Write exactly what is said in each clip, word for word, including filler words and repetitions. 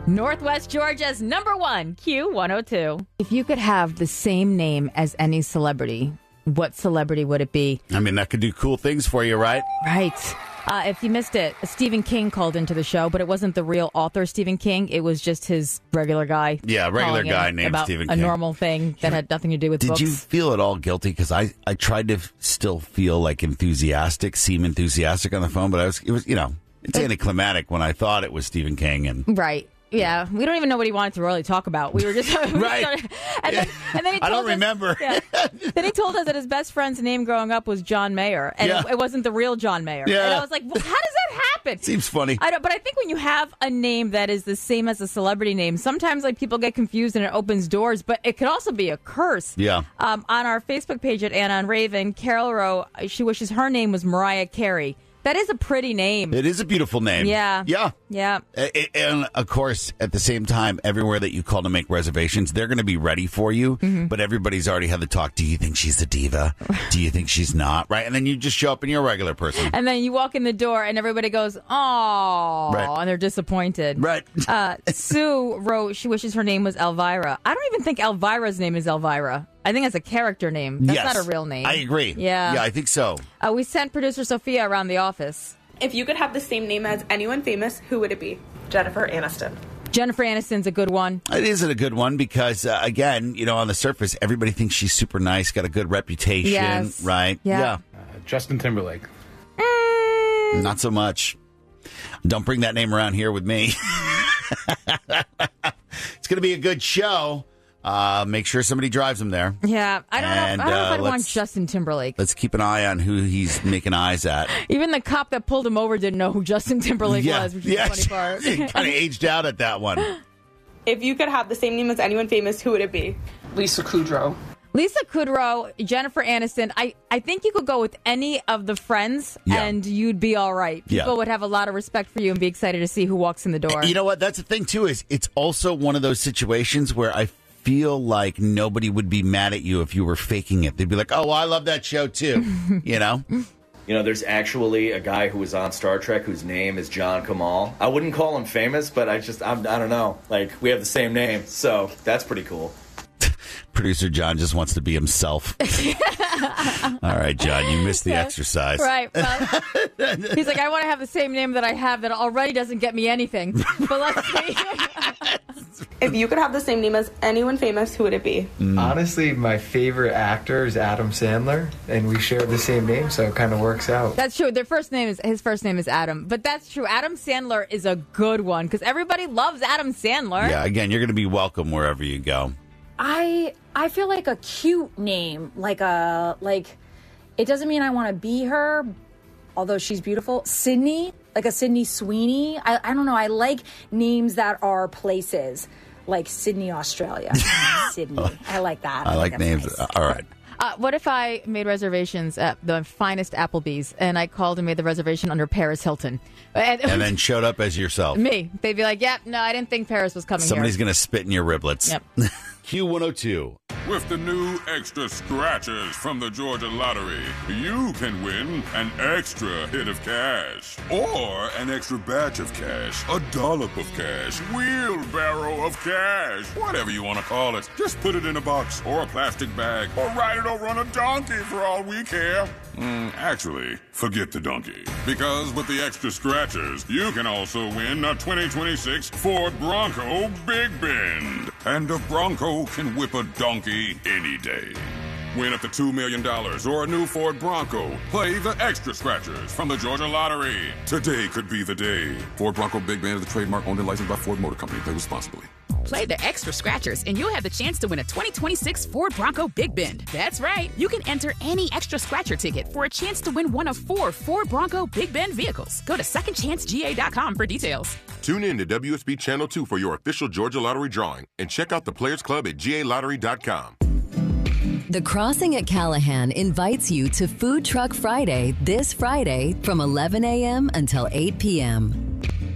Northwest Georgia's number one, Q one oh two. If you could have the same name as any celebrity, what celebrity would it be? I mean, that could do cool things for you, right? Right. Uh, if you missed it, Stephen King called into the show, but it wasn't the real author Stephen King. It was just his regular guy. Yeah, regular calling guy in named about Stephen a King. normal thing that had nothing to do with Did books. you feel at all guilty? Because I, I tried to f- still feel like enthusiastic, seem enthusiastic on the phone, but I was, it was, you know, it's anticlimactic when I thought it was Stephen King. And Right. Yeah, we don't even know what he wanted to really talk about. We were just we Right. started, and, then, and then he I told don't us, remember. Yeah, then he told us that his best friend's name growing up was John Mayer, and Yeah. it, it wasn't the real John Mayer. Yeah. And I was like, well, how does that happen? Seems funny. I don't, but I think when you have a name that is the same as a celebrity name, sometimes like people get confused and it opens doors, but it could also be a curse. Yeah. Um, on our Facebook page at Anna and Raven, Carol wrote she wishes her name was Mariah Carey. That is a pretty name. It is a beautiful name. Yeah. Yeah. Yeah. A- And, of course, at the same time, everywhere that you call to make reservations, they're going to be ready for you. Mm-hmm. But everybody's already had the talk. Do you think she's a diva? Do you think she's not? Right? And then you just show up and you're a regular person. And then you walk in the door and everybody goes, "Oh," Right. and they're disappointed. Right. Uh, Sue wrote she wishes her name was Elvira. I don't even think Elvira's name is Elvira. I think that's a character name. That's Yes. not a real name. I agree. Yeah. Yeah, I think so. Uh, we sent producer Sophia around the office. If you could have the same name as anyone famous, who would it be? Jennifer Aniston. Jennifer Aniston's a good one. It isn't a good one because, uh, again, you know, on the surface, everybody thinks she's super nice, got a good reputation, Yes. right? Yeah. Uh, Justin Timberlake. Mm. Not so much. Don't bring that name around here with me. It's going to be a good show. Uh, make sure somebody drives him there. Yeah, I don't And, know. I don't know uh, if I'd want let's- Justin Timberlake. Let's keep an eye on who he's making eyes at. Even the cop that pulled him over didn't know who Justin Timberlake yeah. was, which is yes. the funny part. kind of aged out at that one. If you could have the same name as anyone famous, who would it be? Lisa Kudrow. Lisa Kudrow, Jennifer Aniston. I, I think you could go with any of the friends Yeah. and you'd be all right. Yeah. People would have a lot of respect for you and be excited to see who walks in the door. You know what? That's the thing, too, is it's also one of those situations where I feel like nobody would be mad at you if you were faking it. They'd be like, oh, well, I love that show, too. You know? You know, there's actually a guy who was on Star Trek whose name is John Kamal. I wouldn't call him famous, but I just, I'm, I don't know. Like, we have the same name, so that's pretty cool. Producer John just wants to be himself. All right, John, you missed the exercise. Right. Well, he's like, I want to have the same name that I have that already doesn't get me anything. But let's see. If you could have the same name as anyone famous, who would it be? Honestly, my favorite actor is Adam Sandler, and we share the same name, so it kind of works out. That's true. Their first name is his first name is Adam, but that's true. Adam Sandler is a good one because everybody loves Adam Sandler. Yeah, again, you're going to be welcome wherever you go. I I feel like a cute name, like a like. It doesn't mean I want to be her, although she's beautiful. Sydney, like a Sydney Sweeney. I I don't know. I like names that are places, like Sydney, Australia. Sydney. I like that. I, I like think names. that's nice. All right. Uh, what if I made reservations at the finest Applebee's and I called and made the reservation under Paris Hilton? And, And then showed up as yourself. me. They'd be like, yep, no, I didn't think Paris was coming Somebody's here. going to spit in your riblets. Yep. Q one oh two. With the new extra scratchers from the Georgia Lottery, you can win an extra hit of cash. Or an extra batch of cash, a dollop of cash, wheelbarrow of cash, whatever you want to call it. Just put it in a box or a plastic bag or ride it over on a donkey for all we care. Mm, actually, forget the donkey. Because with the extra scratchers, you can also win a twenty twenty-six Ford Bronco Big Bend. And a Bronco can whip a donkey any day. Win up to two million dollars or a new Ford Bronco. Play the extra scratchers from the Georgia Lottery. Today could be the day. Ford Bronco Big Bend is the trademark owned and licensed by Ford Motor Company. Play responsibly. Play the extra scratchers and you'll have the chance to win a twenty twenty-six Ford Bronco Big Bend. That's right. You can enter any extra scratcher ticket for a chance to win one of four Ford Bronco Big Bend vehicles. Go to second chance G A dot com for details. Tune in to W S B Channel two for your official Georgia Lottery drawing and check out the Players Club at G A lottery dot com. The Crossing at Callahan invites you to Food Truck Friday this Friday from eleven a.m. until eight p.m.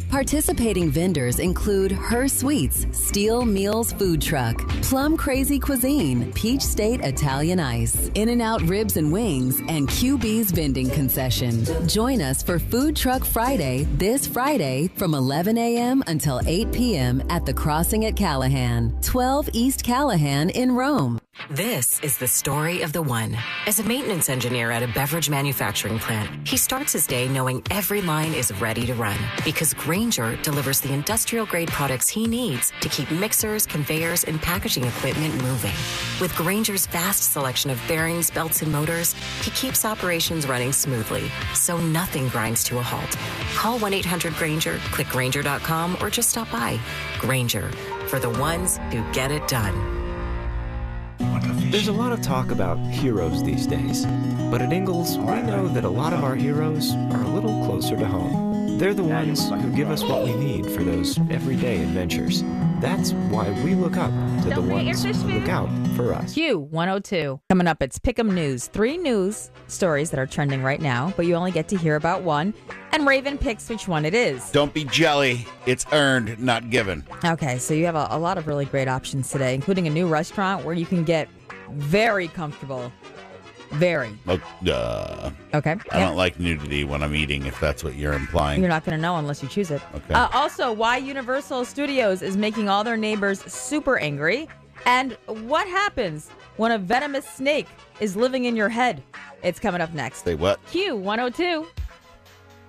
Participating vendors include Her Sweets, Steel Meals Food Truck, Plum Crazy Cuisine, Peach State Italian Ice, In-N-Out Ribs and Wings, and Q B's Vending Concession. Join us for Food Truck Friday this Friday from eleven a.m. until eight p.m. at The Crossing at Callahan, twelve East Callahan in Rome. This is the story of the one. As a maintenance engineer at a beverage manufacturing plant, he starts his day knowing every line is ready to run because Grainger delivers the industrial-grade products he needs to keep mixers, conveyors, and packaging equipment moving. With Grainger's vast selection of bearings, belts, and motors, he keeps operations running smoothly, so nothing grinds to a halt. Call one eight hundred Grainger, click Grainger dot com, or just stop by. Grainger, for the ones who get it done. There's a lot of talk about heroes these days, but at Ingalls, we know that a lot of our heroes are a little closer to home. They're the ones who give us what we need for those everyday adventures. That's why we look up to the ones who look out for us. Q one oh two. Coming up, it's Pick'em News. Three news stories that are trending right now, but you only get to hear about one, and Raven picks which one it is. Don't be jelly. It's earned, not given. Okay, so you have a, a lot of really great options today, including a new restaurant where you can get very comfortable. Very. Oh, uh, Okay. I yeah. don't like nudity when I'm eating, if that's what you're implying. You're not going to know unless you choose it. Okay. Uh, also, why Universal Studios is making all their neighbors super angry, and what happens when a venomous snake is living in your head. It's coming up next. Say what? Q one oh two.